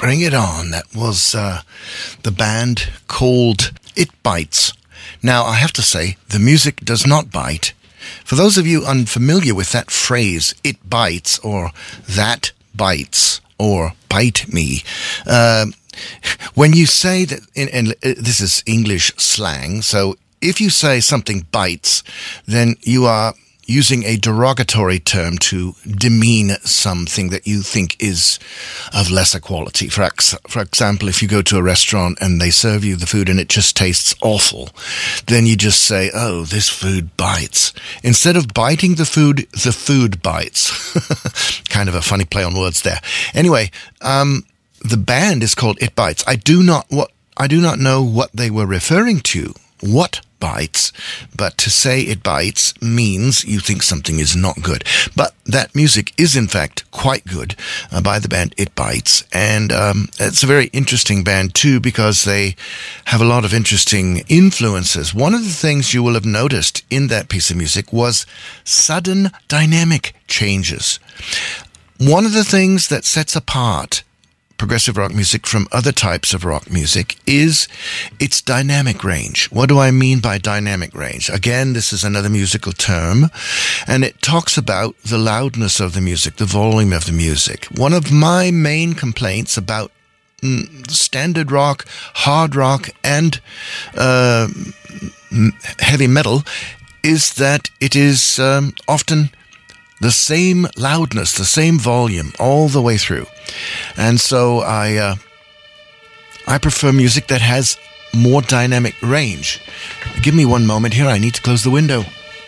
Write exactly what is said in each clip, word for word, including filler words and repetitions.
Bring It On. That was uh, the band called It Bites. Now, I have to say, the music does not bite. For those of you unfamiliar with that phrase, it bites, or that bites, or bite me, uh, when you say that, in, and this is English slang, so if you say something bites, then you are using a derogatory term to demean something that you think is of lesser quality. For, ex- for example, if you go to a restaurant and they serve you the food and it just tastes awful, then you just say, oh, this food bites. Instead of biting the food, the food bites. Kind of a funny play on words there. Anyway, um, the band is called It Bites. I do not what I do not know what they were referring to. What bites, but to say it bites means you think something is not good. But that music is in fact quite good uh, by the band It Bites, and um, it's a very interesting band too because they have a lot of interesting influences. One of the things you will have noticed in that piece of music was sudden dynamic changes. One of the things that sets apart progressive rock music from other types of rock music is its dynamic range. What do I mean by dynamic range? Again, this is another musical term, and it talks about the loudness of the music, the volume of the music. One of my main complaints about mm, standard rock, hard rock, and uh, heavy metal is that it is um, often the same loudness, the same volume all the way through. And so I uh, I prefer music that has more dynamic range. Give me one moment here. I need to close the window.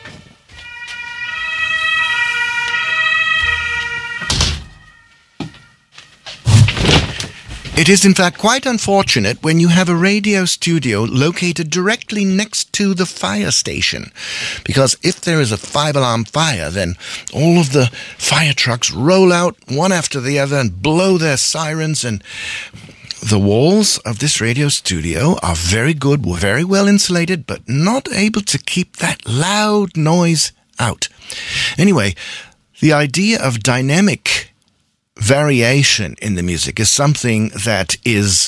It is in fact quite unfortunate when you have a radio studio located directly next to the fire station, because if there is a five-alarm fire, then all of the fire trucks roll out one after the other and blow their sirens, and the walls of this radio studio are very good, very well insulated, but not able to keep that loud noise out. Anyway, the idea of dynamic variation in the music is something that is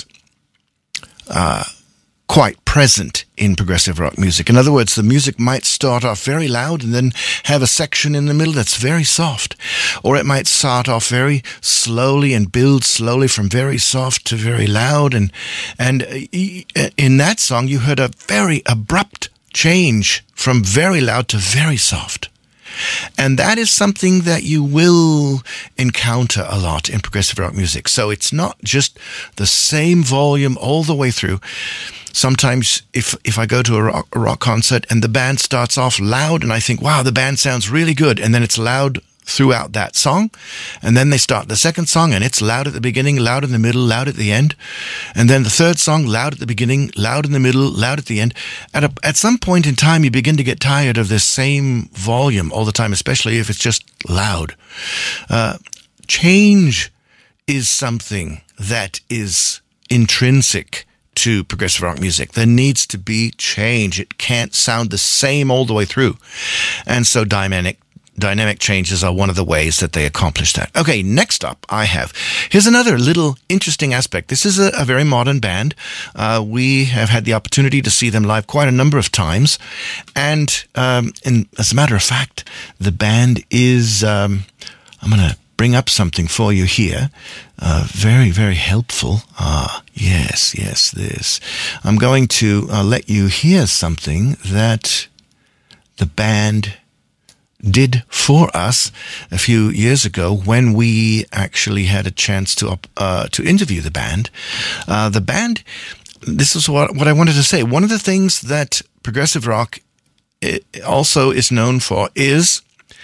uh, quite present in progressive rock music. In other words, the music might start off very loud and then have a section in the middle that's very soft. Or it might start off very slowly and build slowly from very soft to very loud. And, and in that song, you heard a very abrupt change from very loud to very soft. And that is something that you will encounter a lot in progressive rock music. So it's not just the same volume all the way through. Sometimes if if I go to a rock, a rock concert and the band starts off loud and I think, wow, the band sounds really good, and then it's loud throughout that song, and then they start the second song and it's loud at the beginning, loud in the middle, loud at the end, and then the third song, loud at the beginning, loud in the middle, loud at the end. At a, at some point in time, you begin to get tired of this same volume all the time, especially if it's just loud. Uh, change is something that is intrinsic to progressive rock music. There needs to be change. It can't sound the same all the way through. And so dynamic Dynamic changes are one of the ways that they accomplish that. Okay, next up I have, here's another little interesting aspect. This is a, a very modern band. Uh, we have had the opportunity to see them live quite a number of times. And um, in, as a matter of fact, the band is, um, I'm going to bring up something for you here. Uh, very, very helpful. Ah, yes, yes, this. I'm going to uh, let you hear something that the band did for us a few years ago when we actually had a chance to uh, to interview the band. Uh, the band, this is what, what I wanted to say. One of the things that progressive rock also is known for is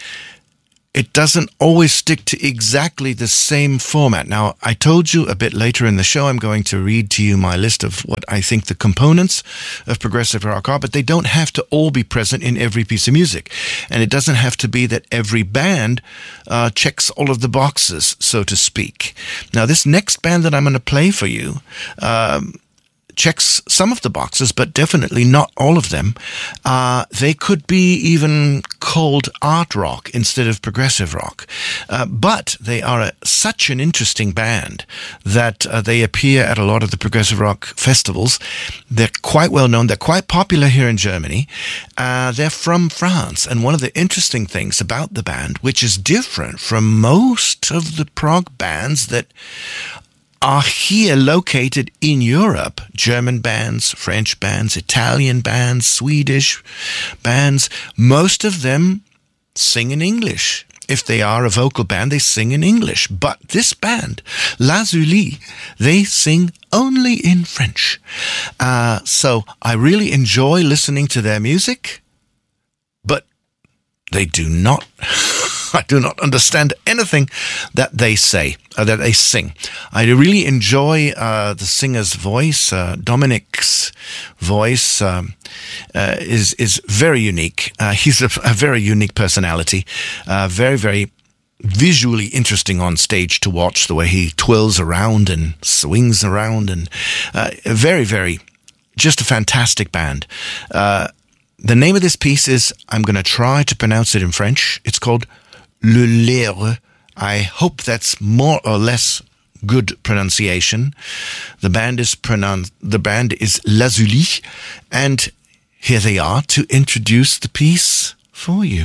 it doesn't always stick to exactly the same format. Now, I told you a bit later in the show, I'm going to read to you my list of what I think the components of progressive rock are, but they don't have to all be present in every piece of music. And it doesn't have to be that every band uh, checks all of the boxes, so to speak. Now, this next band that I'm going to play for you, um, checks some of the boxes, but definitely not all of them. Uh, they could be even called art rock instead of progressive rock. Uh, but they are a, such an interesting band that uh, they appear at a lot of the progressive rock festivals. They're quite well known. They're quite popular here in Germany. Uh, they're from France. And one of the interesting things about the band, which is different from most of the prog bands that are here located in Europe, German bands, French bands, Italian bands, Swedish bands, most of them sing in English. If they are a vocal band, they sing in English. But this band, Lazuli, they sing only in French. Uh, so I really enjoy listening to their music, but they do not... I do not understand anything that they say, uh, that they sing. I really enjoy uh, the singer's voice. Uh, Dominic's voice um, uh, is is very unique. Uh, he's a, a very unique personality, uh, very, very visually interesting on stage to watch, the way he twirls around and swings around, and uh, very, very, just a fantastic band. Uh, the name of this piece is, I'm going to try to pronounce it in French. It's called Le Lere. I hope that's more or less good pronunciation. The band is pronoun- the band is Lazuli, and here they are to introduce the piece for you.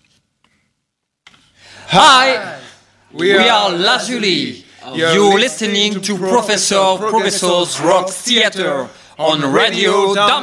Hi, we are Lazuli. You're listening to Professor Progresso's Rock Theater on Radio Dam.